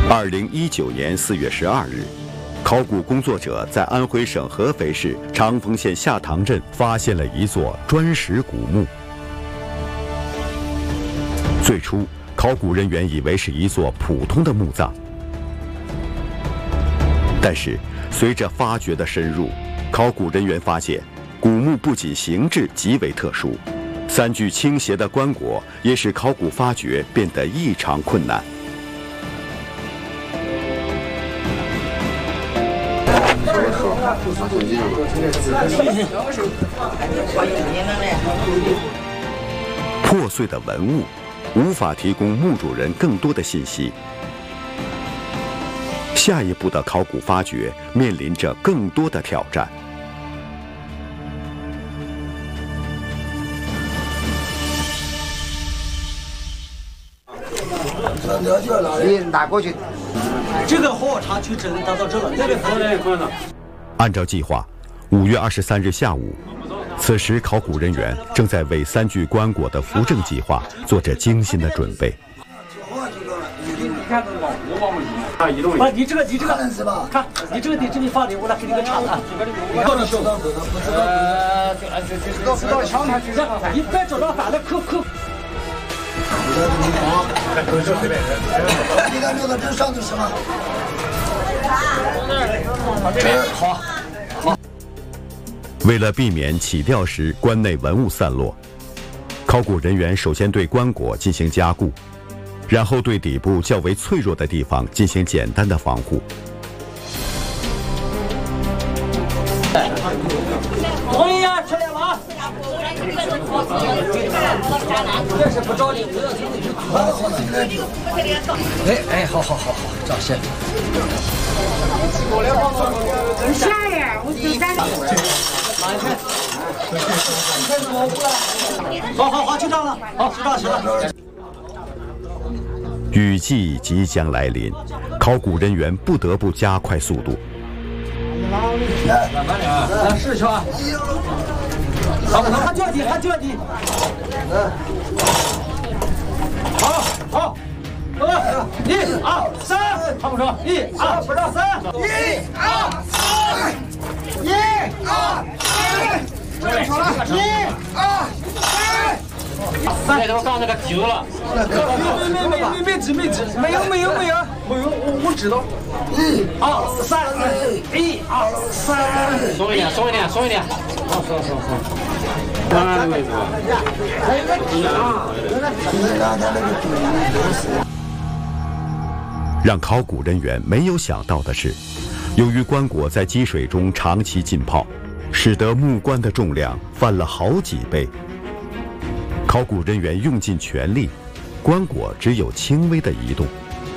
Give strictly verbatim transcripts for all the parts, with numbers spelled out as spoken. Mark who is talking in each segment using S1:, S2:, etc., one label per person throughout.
S1: 二零一九年四月十二日，考古工作者在安徽省合肥市长丰县下塘镇发现了一座砖石古墓。最初，考古人员以为是一座普通的墓葬，但是随着发掘的深入，考古人员发现，古墓不仅形制极为特殊，三具倾斜的棺椁也使考古发掘变得异常困难。破碎的文物无法提供墓主人更多的信息，下一步的考古发掘面临着更多的挑战。
S2: 你拿过去，
S3: 这个火场就只能达到这了，这个可能可能。
S1: 按照计划，五月二十三日下午，此时考古人员正在为三具棺椁的扶正计划做着精心的准备。
S3: 啊，移动。啊，你这个你这个看，你这个你这里放的，我来给你个铲子。呃，就就就知道墙上去这样，你别找到反了，扣扣。
S2: 你看这个这上头什么？
S3: 好，好。
S1: 为了避免起吊时棺内文物散落，考古人员首先对棺椁进行加固，然后对底部较为脆弱的地方进行简单的防护。
S3: 同意啊，吃点吗？这是不着急，不要紧。哎哎，好好好好，这样谢。
S4: 下呀，我就三。
S3: 好好好，就这样了，好，就这样行了。
S1: 雨季即将来临，考古人员不得不加快速度。
S3: 来试去啊！好，还脚底，还脚底。好，好，来，一二三，差不多，一二不让三，
S2: 一二三，一二三，不要吵了，一二三。
S3: 三他妈刚那个急了，没没没没没指没指，没有没有没有没有，我我知道。一二三，一二三，松一点松一点松一点，好好好好。刚刚那个位置，还有个底啊，
S1: 让考古人员没有想到的是，由于棺椁在积水中长期浸泡，使得木棺的重量翻了好几倍。考古人员用尽全力，棺椁只有轻微的移动。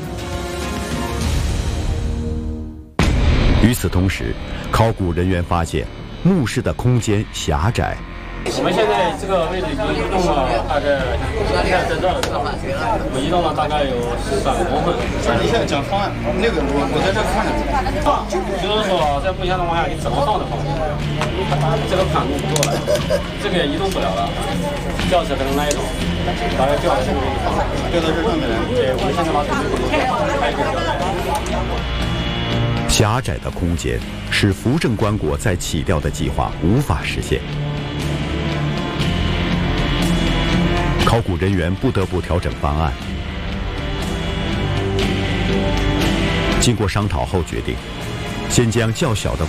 S1: 与此同时，考古人员发现墓室的空间狭窄。
S5: 我们现在这个位置已经移动了大概，现在在这儿了，我移动了大概有三公分。
S6: 你现在讲方案，那个我我在这看着。
S5: 就是说，在目前情况下，你怎么放都放不下，这个宽度不够了，这个也移动不了了。吊车可能来一种，大概吊到这个位置放，
S6: 吊到这上面来。
S5: 对，我们现在把手机开一个吊带。
S1: 狭窄的空间使扶正棺椁在起吊的计划无法实现。考古人员不得不调整方案。经过商讨后决定，先将较小的